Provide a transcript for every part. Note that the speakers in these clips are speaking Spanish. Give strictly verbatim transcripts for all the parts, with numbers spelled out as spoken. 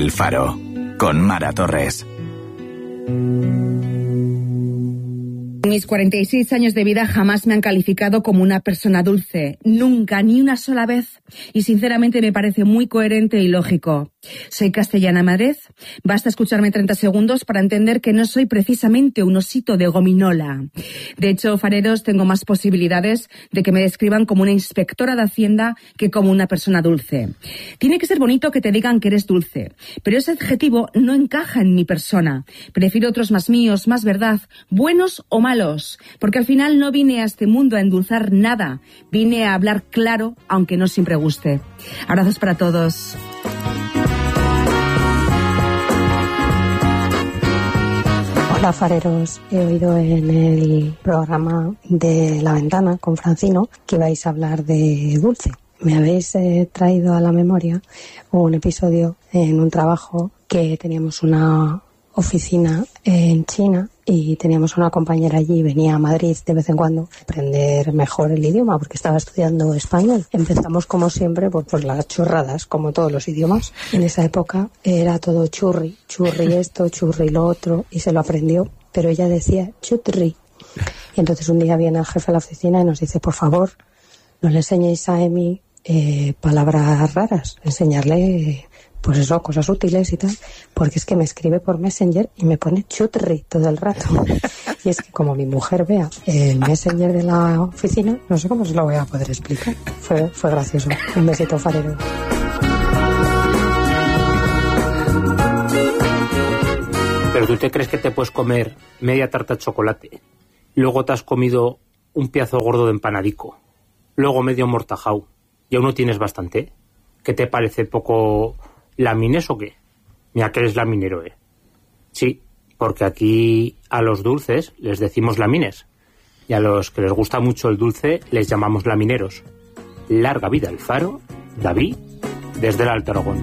El Faro, con Mara Torres. Mis cuarenta y seis años de vida jamás me han calificado como una persona dulce. Nunca, ni una sola vez. Y sinceramente me parece muy coherente y lógico. Soy castellana Madrid. Basta escucharme treinta segundos para entender que no soy precisamente un osito de gominola. De hecho, fareros, tengo más posibilidades de que me describan como una inspectora de Hacienda que como una persona dulce. Tiene que ser bonito que te digan que eres dulce, pero ese adjetivo no encaja en mi persona. Prefiero otros más míos, más verdad, buenos o malos, porque al final no vine a este mundo a endulzar nada. Vine a hablar claro, aunque no siempre guste. Abrazos para todos. Hola fareros, he oído en el programa de La Ventana con Francino que vais a hablar de dulce. Me habéis eh, traído a la memoria un episodio en un trabajo que teníamos una oficina en China y teníamos una compañera allí, venía a Madrid de vez en cuando a aprender mejor el idioma porque estaba estudiando español. Empezamos como siempre por, por las chorradas, como todos los idiomas. En esa época era todo churri, churri esto, churri lo otro, y se lo aprendió, pero ella decía chutri. Y entonces un día viene el jefe a la oficina y nos dice, por favor, no le enseñéis a Emi eh, palabras raras, enseñarle... pues eso, cosas útiles y tal, porque es que me escribe por Messenger y me pone chutri todo el rato. Y es que como mi mujer vea el Messenger de la oficina, no sé cómo se lo voy a poder explicar. Fue, fue gracioso. Un besito farero. Pero tú te crees que te puedes comer media tarta de chocolate, luego te has comido un pedazo gordo de empanadico, luego medio mortajau, y aún no tienes bastante. ¿Qué te parece poco... ¿Lamines o qué? Mira que eres laminero, ¿eh? Sí, porque aquí a los dulces les decimos lamines. Y a los que les gusta mucho el dulce les llamamos lamineros. Larga vida el Faro, David, desde el Alto Aragón.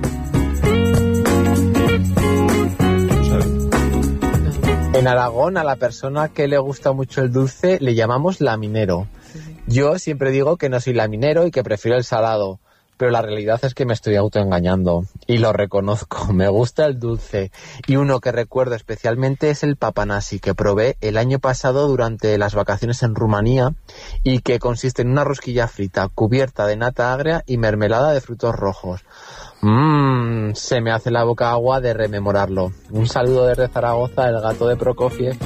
En Aragón, a la persona que le gusta mucho el dulce le llamamos laminero. Yo siempre digo que no soy laminero y que prefiero el salado. Pero la realidad es que me estoy autoengañando y lo reconozco, me gusta el dulce y uno que recuerdo especialmente es el papanasi que probé el año pasado durante las vacaciones en Rumanía y que consiste en una rosquilla frita cubierta de nata agria y mermelada de frutos rojos. Mmm, se me hace la boca agua de rememorarlo. Un saludo desde Zaragoza, el gato de Prokofiev.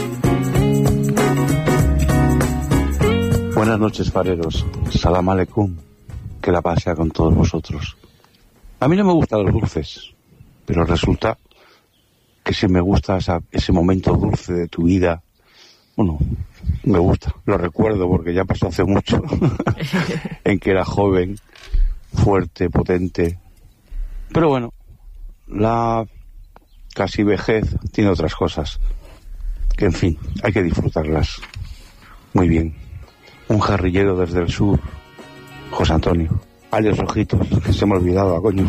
Buenas noches fareros, salam aleikum. Que la paz sea con todos vosotros. A mí no me gustan los dulces, pero resulta que si me gusta esa, ese momento dulce de tu vida, bueno, me gusta, lo recuerdo porque ya pasó hace mucho, en que era joven, fuerte, potente, pero bueno, la casi vejez tiene otras cosas, que en fin, hay que disfrutarlas. Muy bien. Un jarrillero desde el sur, José Antonio. Alias Ojitos, que se me ha olvidado, coño.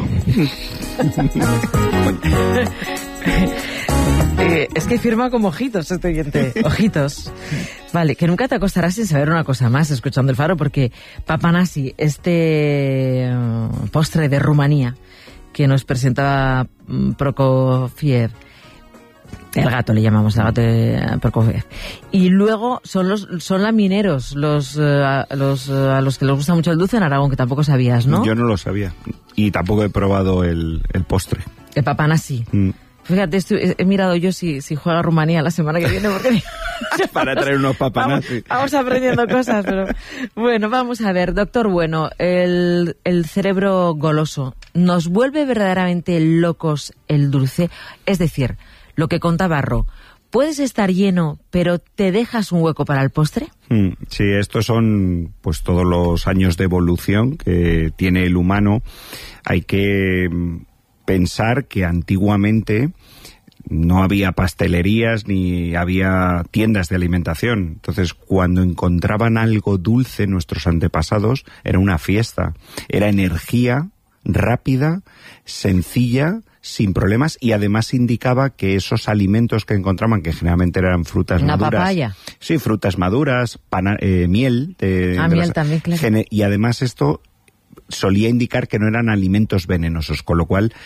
eh, es que firma como Ojitos este oyente. Ojitos. Vale, que nunca te acostarás sin saber una cosa más escuchando el Faro, porque papanasi, este uh, postre de Rumanía que nos presentaba um, Prokofiev, el gato le llamamos, el gato de Prokofiev. Y luego son los son lamineros, los, uh, los uh, a los que les gusta mucho el dulce en Aragón, que tampoco sabías, ¿no? Yo no lo sabía. Y tampoco he probado el, el postre. El papanasi. Mm. Fíjate, estoy, he mirado yo si, si juega Rumanía la semana que viene, porque... para traer unos papanasi. Vamos, vamos aprendiendo cosas, pero... Bueno, vamos a ver, doctor Bueno, el, el cerebro goloso, ¿nos vuelve verdaderamente locos el dulce? Es decir, lo que contaba Ro, ¿puedes estar lleno, pero te dejas un hueco para el postre? Mm, sí, estos son pues todos los años de evolución que tiene el humano. Hay que pensar que antiguamente no había pastelerías ni había tiendas de alimentación. Entonces, cuando encontraban algo dulce nuestros antepasados, era una fiesta. Era energía rápida, sencilla, sin problemas, y además indicaba que esos alimentos que encontraban, que generalmente eran frutas Una maduras... papaya. Sí, frutas maduras, pana, eh, miel... De, ah, de miel las, también, claro. Gene, y además esto solía indicar que no eran alimentos venenosos, con lo cual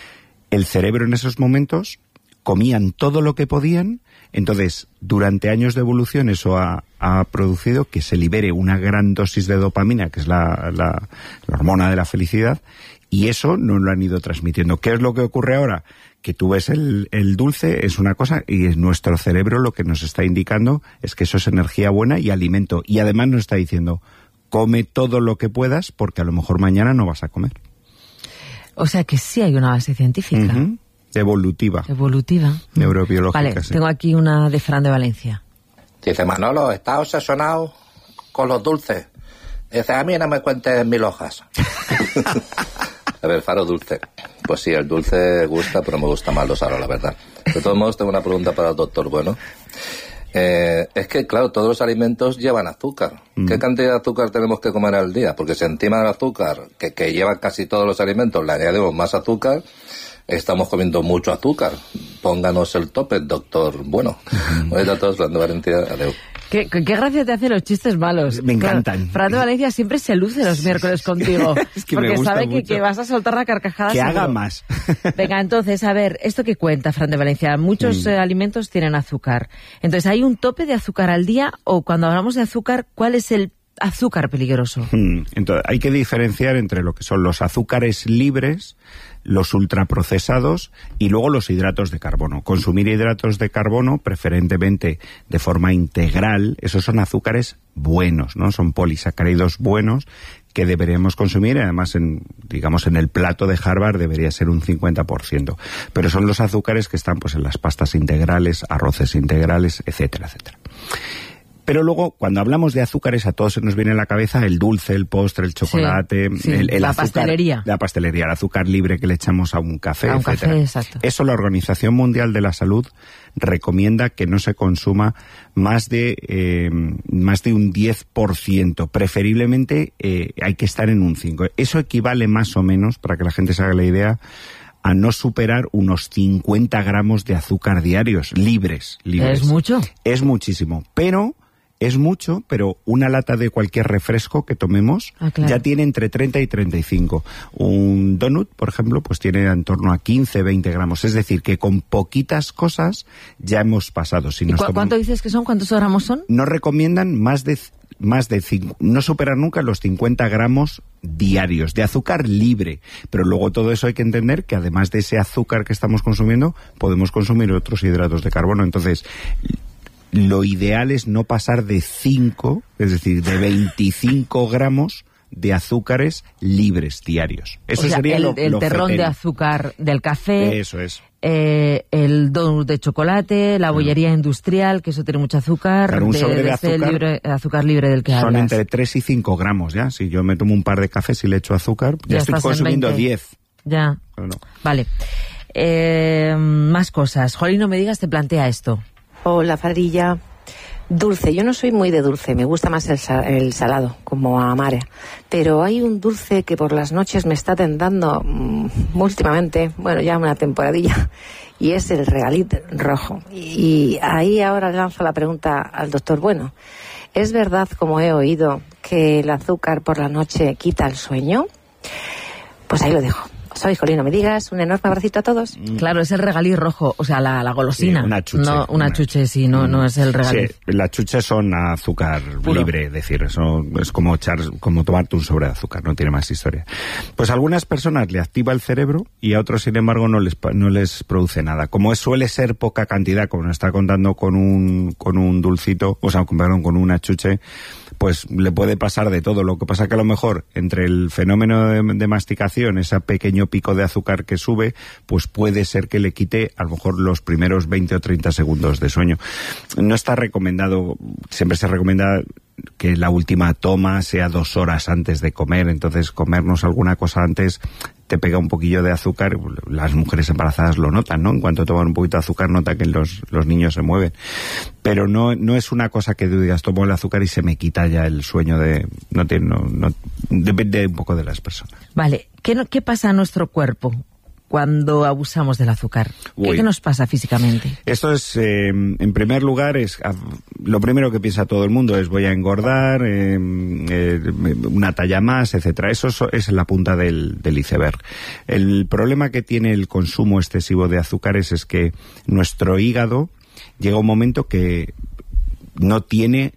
el cerebro en esos momentos comían todo lo que podían. Entonces, durante años de evolución eso ha, ha producido que se libere una gran dosis de dopamina, que es la, la, la hormona de la felicidad, y eso nos lo han ido transmitiendo. ¿Qué es lo que ocurre ahora? Que tú ves el, el dulce, es una cosa, y es nuestro cerebro lo que nos está indicando es que eso es energía buena y alimento. Y además nos está diciendo, come todo lo que puedas porque a lo mejor mañana no vas a comer. O sea que sí hay una base científica. Uh-huh. Evolutiva. Evolutiva. Neurobiológica, Vale, sí. Tengo aquí una de Fran de Valencia. Dice, Manolo, ¿estás obsesionado con los dulces? Dice, a mí no me cuentes mil hojas. A ver, Faro, dulce. Pues sí, el dulce gusta, pero me gusta más los aros, la verdad. De todos modos, tengo una pregunta para el doctor Bueno. Eh, es que, claro, todos los alimentos llevan azúcar. Mm. ¿Qué cantidad de azúcar tenemos que comer al día? Porque si encima del azúcar, que, que llevan casi todos los alimentos, le añadimos más azúcar, estamos comiendo mucho azúcar. Pónganos el tope, doctor Bueno. Mm. Hoy a todos, Fran de Valencia, adiós. ¿Qué, qué, qué gracia te hacen los chistes malos. Me encantan. Fran de Valencia siempre se luce los miércoles contigo. Es que porque me gusta sabe que, mucho. que vas a soltar la carcajada. Que seguro. haga más. Venga, entonces, a ver, esto que cuenta Fran de Valencia. Muchos mm. eh, alimentos tienen azúcar. Entonces, ¿hay un tope de azúcar al día? O cuando hablamos de azúcar, ¿cuál es el azúcar peligroso? Mm. Entonces, hay que diferenciar entre lo que son los azúcares libres, los ultraprocesados y luego los hidratos de carbono. Consumir hidratos de carbono, preferentemente de forma integral, esos son azúcares buenos, ¿no? Son polisacáridos buenos que deberíamos consumir, y además, en, digamos, en el plato de Harvard debería ser un cincuenta por ciento. Pero son los azúcares que están pues en las pastas integrales, arroces integrales, etcétera, etcétera. Pero luego, cuando hablamos de azúcares, a todos se nos viene a la cabeza el dulce, el postre, el chocolate, sí, sí, el, el la azúcar, pastelería. La pastelería, el azúcar libre que le echamos a un café, a un etcétera. café, exacto. Eso la Organización Mundial de la Salud recomienda que no se consuma más de eh, más de un diez por ciento. Preferiblemente eh, hay que estar en un cinco por ciento. Eso equivale más o menos, para que la gente se haga la idea, a no superar unos cincuenta gramos de azúcar diarios, libres. libres. ¿Es mucho? Es muchísimo, pero... Es mucho, pero una lata de cualquier refresco que tomemos ah, claro. ya tiene entre treinta y treinta y cinco. Un donut, por ejemplo, pues tiene en torno a quince, veinte gramos. Es decir, que con poquitas cosas ya hemos pasado. Si ¿Y nos cu- tomamos... cuánto dices que son? ¿Cuántos gramos son? Nos recomiendan más de... más de cinco, no superar nunca los cincuenta gramos diarios de azúcar libre, pero luego todo eso hay que entender que además de ese azúcar que estamos consumiendo, podemos consumir otros hidratos de carbono. Entonces, lo ideal es no pasar de cinco, es decir, de veinticinco gramos de azúcares libres diarios. Eso o sea, sería el, lo, el lo terrón fetén. de azúcar del café. Eso es. Eh, el donut de chocolate, la bollería industrial, que eso tiene mucho azúcar. Claro, un sobre de, de azúcar, este libre, azúcar libre del que son hablas. entre tres y cinco gramos, ¿ya? Si yo me tomo un par de cafés y le echo azúcar, ya, Ya estoy estás en consumiendo veinte. diez. Ya. No. Vale. Eh, más cosas. Jolín, no me digas, te plantea esto. Hola, Farilla. Dulce, yo no soy muy de dulce, me gusta más el, sal- el salado, como a Mare. Pero hay un dulce que por las noches me está tentando mmm, últimamente, bueno, ya una temporadilla, y es el regalit rojo. Y ahí ahora le lanzo la pregunta al doctor Bueno. ¿Es verdad, como he oído, que el azúcar por la noche quita el sueño? Pues ahí lo dejo. Soy Jolín, no me digas, un enorme abracito a todos. Claro, es el regalí rojo, o sea, la, la golosina. Sí, una chuche. No, una, Una- chuche, sí, no, no es el regalí. Sí, las chuches son azúcar Puro. libre, es decir, eso es como echar, como tomarte un sobre de azúcar, no tiene más historia. Pues a algunas personas le activa el cerebro y a otros, sin embargo, no les pa- no les produce nada. Como es, suele ser poca cantidad, como nos está contando con un con un dulcito, o sea, perdón, con una chuche, pues le puede pasar de todo. Lo que pasa que a lo mejor entre el fenómeno de, de masticación, ese pequeño pico de azúcar que sube, pues puede ser que le quite a lo mejor los primeros veinte o treinta segundos de sueño. No está recomendado, siempre se recomienda que la última toma sea dos horas antes de comer, entonces comernos alguna cosa antes te pega un poquillo de azúcar. Las mujeres embarazadas lo notan, ¿no? En cuanto toman un poquito de azúcar nota que los, los niños se mueven. Pero no, no es una cosa que tú digas, tomo el azúcar y se me quita ya el sueño de... No tiene, no, no, depende un poco de las personas. Vale, ¿qué, no- qué pasa a nuestro cuerpo cuando abusamos del azúcar? ¿Qué, ¿Qué nos pasa físicamente? Esto es, eh, en primer lugar, es lo primero que piensa todo el mundo es voy a engordar, eh, eh, una talla más, etcétera. Eso es la punta del, del iceberg. El problema que tiene el consumo excesivo de azúcares es que nuestro hígado llega un momento que no tiene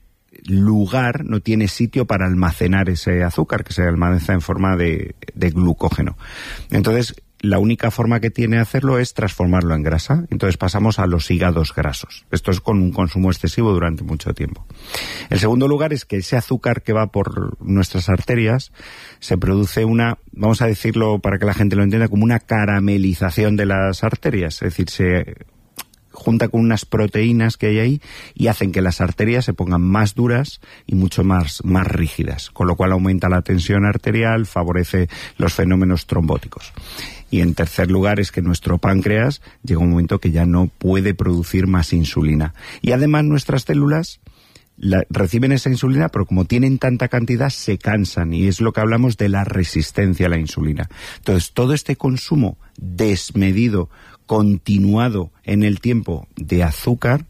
lugar, no tiene sitio para almacenar ese azúcar, que se almacena en forma de, de glucógeno. Entonces, la única forma que tiene de hacerlo es transformarlo en grasa. Entonces pasamos a los hígados grasos. Esto es con un consumo excesivo durante mucho tiempo. El segundo lugar es que ese azúcar que va por nuestras arterias se produce una, vamos a decirlo para que la gente lo entienda, como una caramelización de las arterias. Es decir, se junta con unas proteínas que hay ahí y hacen que las arterias se pongan más duras y mucho más, más rígidas, con lo cual aumenta la tensión arterial, favorece los fenómenos trombóticos. Y en tercer lugar es que nuestro páncreas llega un momento que ya no puede producir más insulina. Y además nuestras células la, reciben esa insulina, pero como tienen tanta cantidad se cansan, y es lo que hablamos de la resistencia a la insulina. Entonces todo este consumo desmedido, continuado en el tiempo de azúcar,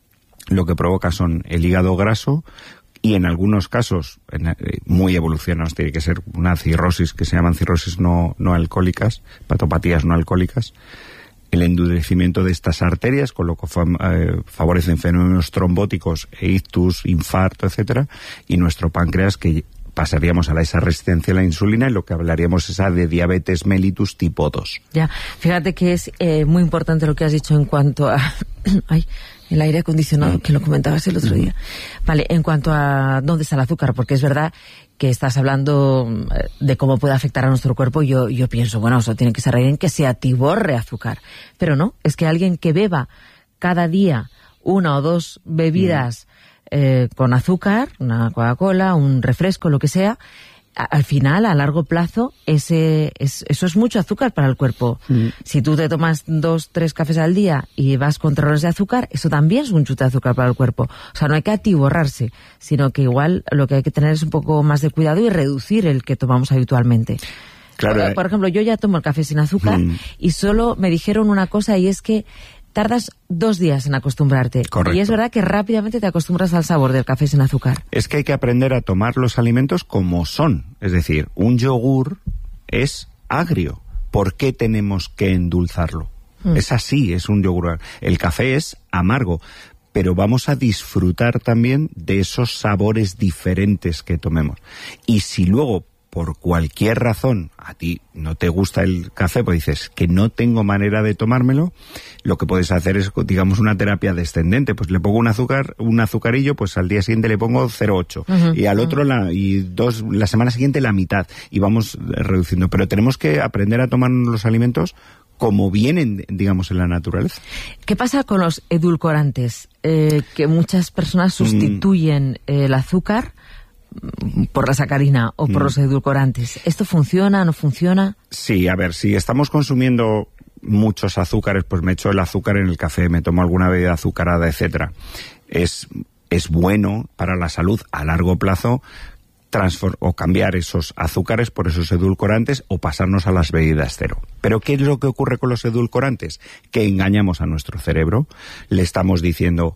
lo que provoca son el hígado graso y en algunos casos, en, eh, muy evolucionados, tiene que ser una cirrosis, que se llaman cirrosis no, no alcohólicas, hepatopatías no alcohólicas, el endurecimiento de estas arterias, con lo que eh, favorecen fenómenos trombóticos, e ictus, infarto, etcétera, y nuestro páncreas, que pasaríamos a la, esa resistencia a la insulina, y lo que hablaríamos es de diabetes mellitus tipo dos. Ya, fíjate que es eh, muy importante lo que has dicho en cuanto a... Ay, el aire acondicionado, que lo comentabas el otro día. Vale, en cuanto a dónde está el azúcar, porque es verdad que estás hablando de cómo puede afectar a nuestro cuerpo, y yo, yo pienso, bueno, eso tiene que ser alguien que se atiborre azúcar. Pero no, es que alguien que beba cada día una o dos bebidas mm. eh, con azúcar, una Coca-Cola, un refresco, lo que sea, al final, a largo plazo, ese es, eso es mucho azúcar para el cuerpo. Mm. Si tú te tomas dos, tres cafés al día y vas con terrones de azúcar, eso también es un chute de azúcar para el cuerpo. O sea, no hay que atiborrarse, sino que igual lo que hay que tener es un poco más de cuidado y reducir el que tomamos habitualmente. Claro, por, por ejemplo, yo ya tomo el café sin azúcar mm. y solo me dijeron una cosa, y es que tardas dos días en acostumbrarte. Correcto. Y es verdad que rápidamente te acostumbras al sabor del café sin azúcar. Es que hay que aprender a tomar los alimentos como son. Es decir, un yogur es agrio. ¿Por qué tenemos que endulzarlo? Mm. Es así, es un yogur. El café es amargo, pero vamos a disfrutar también de esos sabores diferentes que tomemos. Y si luego, por cualquier razón, a ti no te gusta el café, pues dices que no tengo manera de tomármelo, lo que puedes hacer es, digamos, una terapia descendente. Pues le pongo un azúcar, un azucarillo, pues al día siguiente le pongo cero coma ocho. Uh-huh, y al otro, la, y dos, la semana siguiente la mitad. Y vamos reduciendo. Pero tenemos que aprender a tomar los alimentos como vienen, digamos, en la naturaleza. ¿Qué pasa con los edulcorantes? Eh, que muchas personas sustituyen mm. el azúcar por la sacarina o por mm. los edulcorantes. ¿Esto funciona, no funciona? Sí, a ver, si estamos consumiendo muchos azúcares, pues me echo el azúcar en el café, me tomo alguna bebida azucarada, etcétera. Es, es bueno para la salud a largo plazo transform- o cambiar esos azúcares por esos edulcorantes o pasarnos a las bebidas cero. Pero ¿qué es lo que ocurre con los edulcorantes? Que engañamos a nuestro cerebro, le estamos diciendo,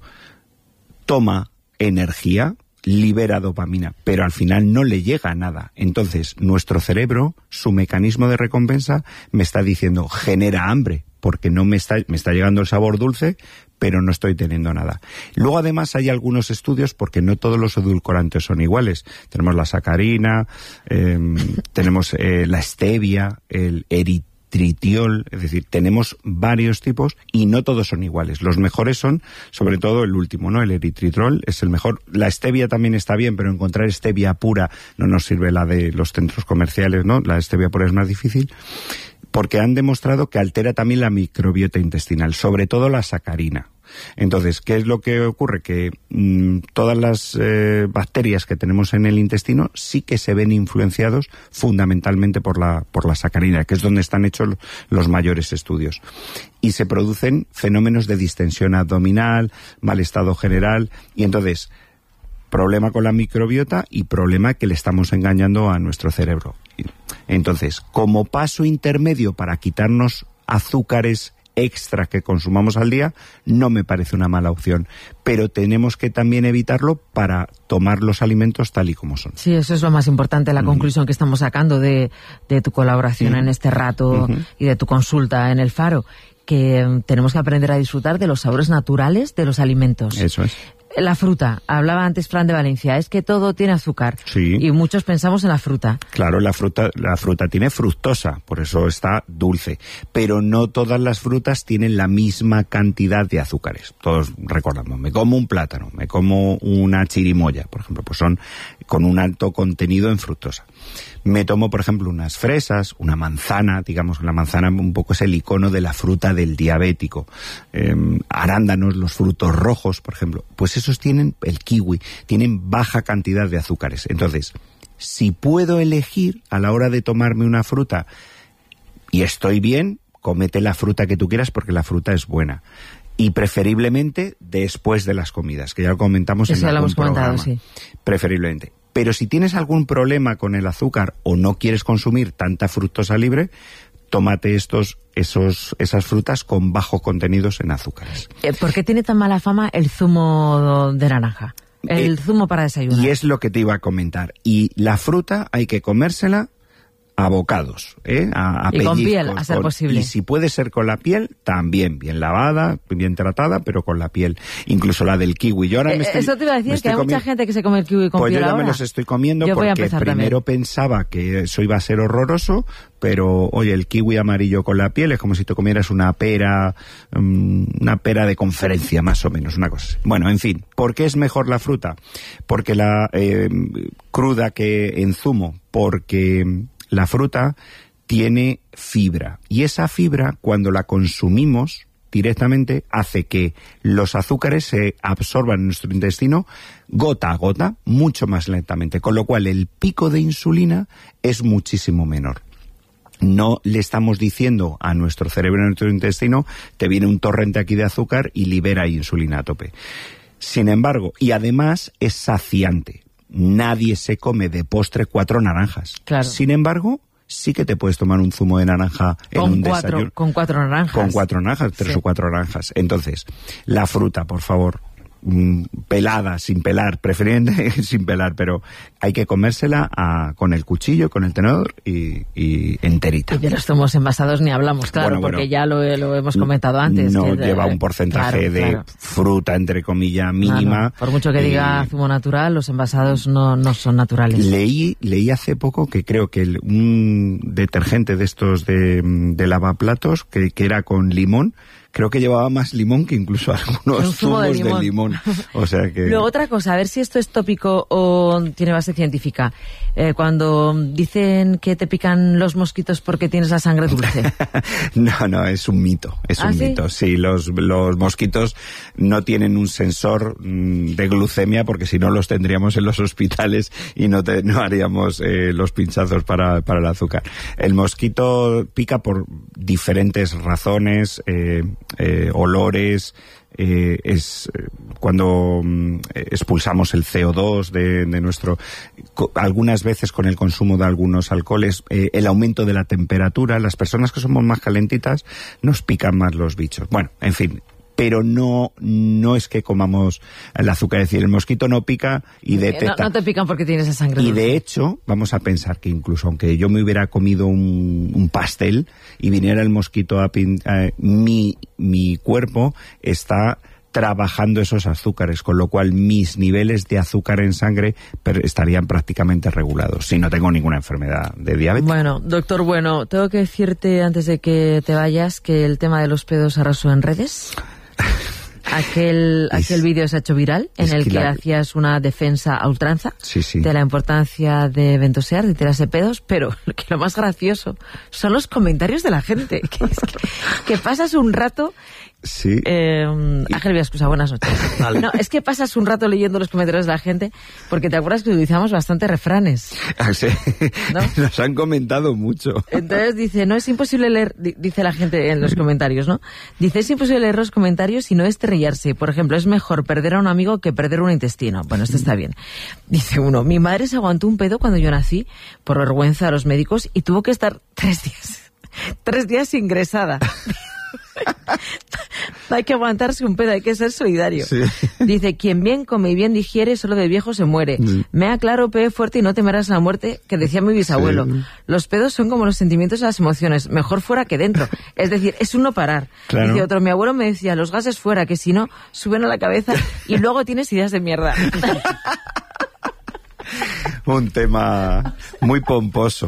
toma energía, libera dopamina, pero al final no le llega nada. Entonces, nuestro cerebro, su mecanismo de recompensa, me está diciendo, genera hambre, porque no me está, me está llegando el sabor dulce, pero no estoy teniendo nada. Luego, además, hay algunos estudios, porque no todos los edulcorantes son iguales. Tenemos la sacarina, eh, tenemos eh, la stevia, el eritritol, tritiol, es decir, tenemos varios tipos y no todos son iguales. Los mejores son, sobre todo, el último, ¿no? El eritritol es el mejor. La stevia también está bien, pero encontrar stevia pura no nos sirve, la de los centros comerciales, ¿no? La stevia pura es más difícil, porque han demostrado que altera también la microbiota intestinal, sobre todo la sacarina. Entonces, ¿qué es lo que ocurre? Que mmm, todas las eh, bacterias que tenemos en el intestino sí que se ven influenciados fundamentalmente por la, por la sacarina, que es donde están hechos los mayores estudios. Y se producen fenómenos de distensión abdominal, mal estado general, y entonces, problema con la microbiota y problema que le estamos engañando a nuestro cerebro. Entonces, como paso intermedio para quitarnos azúcares extra que consumamos al día, no me parece una mala opción. Pero tenemos que también evitarlo para tomar los alimentos tal y como son. Sí, eso es lo más importante, la uh-huh. conclusión que estamos sacando de, de tu colaboración uh-huh. en este rato uh-huh. y de tu consulta en El Faro, que um, tenemos que aprender a disfrutar de los sabores naturales de los alimentos. Eso es. La fruta, hablaba antes Fran de Valencia, es que todo tiene azúcar. Sí. Y muchos pensamos en la fruta. Claro, la fruta, la fruta tiene fructosa, por eso está dulce. Pero no todas las frutas tienen la misma cantidad de azúcares. Todos recordamos, me como un plátano, me como una chirimoya, por ejemplo, pues son con un alto contenido en fructosa. Me tomo, por ejemplo, unas fresas, una manzana, digamos, la manzana un poco es el icono de la fruta del diabético. Eh, arándanos, los frutos rojos, por ejemplo, pues esos tienen, el kiwi, tienen baja cantidad de azúcares. Entonces, si puedo elegir a la hora de tomarme una fruta y estoy bien, cómete la fruta que tú quieras porque la fruta es buena. Y preferiblemente después de las comidas, que ya lo comentamos Eso en lo algún hemos comentado, programa. Sí. Preferiblemente. Pero si tienes algún problema con el azúcar o no quieres consumir tanta fructosa libre, tómate estos, esos, esas frutas con bajos contenidos en azúcares. ¿Por qué tiene tan mala fama el zumo de naranja? El eh, zumo para desayunar. Y es lo que te iba a comentar. Y la fruta hay que comérsela a bocados, ¿eh? A, a y con piel, a ser con, posible. Y si puede ser con la piel, también, bien lavada, bien tratada, pero con la piel. Incluso la del kiwi. Yo ahora eh, me estoy, Eso te iba a decir, que hay comiendo... mucha gente que se come el kiwi con pues piel yo ya ahora. me los estoy comiendo yo porque primero también. pensaba que eso iba a ser horroroso, pero oye, el kiwi amarillo con la piel es como si te comieras una pera, um, una pera de conferencia, más o menos, una cosa así. Bueno, en fin, ¿por qué es mejor la fruta? Porque la eh, cruda que en zumo, porque la fruta tiene fibra, y esa fibra, cuando la consumimos directamente, hace que los azúcares se absorban en nuestro intestino gota a gota, mucho más lentamente, con lo cual el pico de insulina es muchísimo menor. No le estamos diciendo a nuestro cerebro, a nuestro intestino, te viene un torrente aquí de azúcar y libera insulina a tope. Sin embargo, y además es saciante. Nadie se come de postre cuatro naranjas. Claro. Sin embargo, sí que te puedes tomar un zumo de naranja en con un cuatro, desayuno. Con cuatro naranjas. Con cuatro naranjas, tres sí. o cuatro naranjas. Entonces, la fruta, por favor, mmm, pelada, sin pelar, preferiblemente sin pelar, pero hay que comérsela a, con el cuchillo, con el tenedor y, y enterita. Y de los zumos envasados ni hablamos, claro, bueno, bueno, porque ya lo, lo hemos comentado antes. No que lleva de, un porcentaje claro, de claro. fruta, entre comillas, mínima. No, no. Por mucho que diga zumo natural, los envasados no, no son naturales. Leí, leí hace poco que creo que el, un detergente de estos de, de lavaplatos, que, que era con limón, creo que llevaba más limón que incluso algunos zumos de limón. de limón. O sea que... Luego otra cosa, a ver si esto es tópico o tiene base científica. Eh, cuando dicen que te pican los mosquitos porque tienes la sangre dulce. no, no, es un mito. Es ¿Ah, un sí? mito. Sí, los, los mosquitos no tienen un sensor mmm, de glucemia, porque si no los tendríamos en los hospitales y no, te, no haríamos eh, los pinchazos para, para el azúcar. El mosquito pica por diferentes razones, eh, Eh, olores, eh, es eh, cuando mm, expulsamos el C O dos de, de nuestro, co, algunas veces con el consumo de algunos alcoholes, eh, el aumento de la temperatura. Las personas que somos más calentitas nos pican más los bichos. Bueno, en fin. Pero no no es que comamos el azúcar, es decir, el mosquito no pica y detecta. No, no te pican porque tienes esa sangre Y dulce. de hecho, vamos a pensar que incluso aunque yo me hubiera comido un, un pastel y viniera el mosquito a pin, eh, mi, mi cuerpo está trabajando esos azúcares, con lo cual mis niveles de azúcar en sangre estarían prácticamente regulados, si no tengo ninguna enfermedad de diabetes. Bueno, doctor Bueno, tengo que decirte antes de que te vayas que el tema de los pedos arrasó en redes. Aquel, aquel vídeo se ha hecho viral en el que, que la... hacías una defensa a ultranza sí, sí. de la importancia de ventosear, de tirarse pedos, pero que lo más gracioso son los comentarios de la gente. Que, es que, que pasas un rato... Sí. Eh, Ángel Viascusa, buenas noches. Vale. No, es que pasas un rato leyendo los comentarios de la gente, porque te acuerdas que utilizamos bastante refranes. Ah, sí. ¿No? Nos han comentado mucho. Entonces dice, no es imposible leer, dice la gente en los comentarios, ¿no? Dice, es imposible leer los comentarios y no estrellarse. Por ejemplo, es mejor perder a un amigo que perder un intestino. Bueno, esto está bien. Dice uno, mi madre se aguantó un pedo cuando yo nací por vergüenza a los médicos y tuvo que estar tres días. Tres días ingresada. No hay que aguantarse un pedo, hay que ser solidario. Sí. Dice, quien bien come y bien digiere, solo de viejo se muere. Sí. Mea claro, pee fuerte y no temerás la muerte, que decía mi bisabuelo. Sí. Los pedos son como los sentimientos y las emociones, mejor fuera que dentro. Es decir, es un no parar. Claro. Dice otro, mi abuelo me decía, los gases fuera, que si no, suben a la cabeza y luego tienes ideas de mierda. Un tema muy pomposo.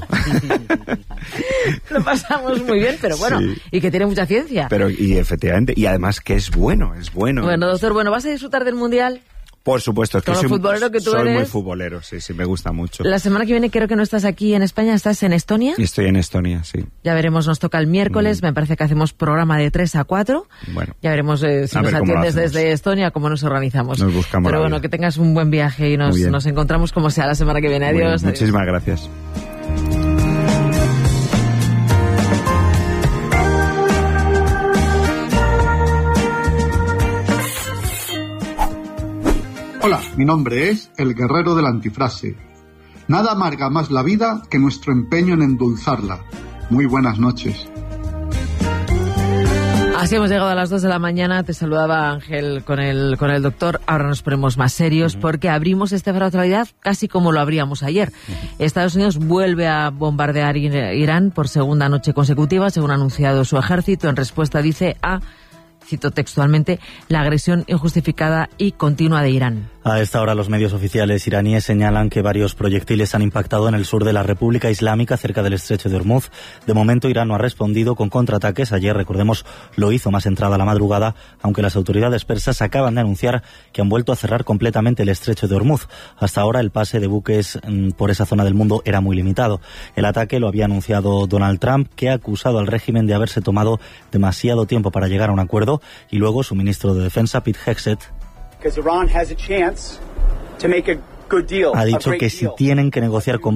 Lo pasamos muy bien, pero bueno, sí. Y que tiene mucha ciencia. Pero, y efectivamente, y además que es bueno, es bueno. Bueno, doctor, bueno, ¿vas a disfrutar del Mundial? Por supuesto, es que soy, futbolero que tú soy eres. muy futbolero, sí, sí, me gusta mucho. La semana que viene creo que no estás aquí en España, ¿estás en Estonia? Estoy en Estonia, sí. Ya veremos, nos toca el miércoles, mm. me parece que hacemos programa de tres a cuatro. Bueno. Ya veremos eh, si nos atiendes desde Estonia, cómo nos organizamos. Nos buscamos. Pero bueno, vida. Que tengas un buen viaje y nos, nos encontramos como sea la semana que viene. Adiós. Bueno, muchísimas adiós. Gracias. Hola, mi nombre es El Guerrero de la Antifrase. Nada amarga más la vida que nuestro empeño en endulzarla. Muy buenas noches. Así hemos llegado a las dos de la mañana. Te saludaba Ángel con el, con el doctor. Ahora nos ponemos más serios uh-huh. porque abrimos este Faro de Actualidad casi como lo abríamos ayer. Uh-huh. Estados Unidos vuelve a bombardear Irán por segunda noche consecutiva, según ha anunciado su ejército. En respuesta dice a... cito textualmente, la agresión injustificada y continua de Irán. A esta hora los medios oficiales iraníes señalan que varios proyectiles han impactado en el sur de la República Islámica, cerca del estrecho de Hormuz. De momento Irán no ha respondido con contraataques. Ayer, recordemos, lo hizo más entrada la madrugada, aunque las autoridades persas acaban de anunciar que han vuelto a cerrar completamente el estrecho de Hormuz. Hasta ahora el pase de buques mmm, por esa zona del mundo era muy limitado. El ataque lo había anunciado Donald Trump, que ha acusado al régimen de haberse tomado demasiado tiempo para llegar a un acuerdo, y luego su ministro de Defensa, Pete Hegseth, ha dicho que si tienen que negociar con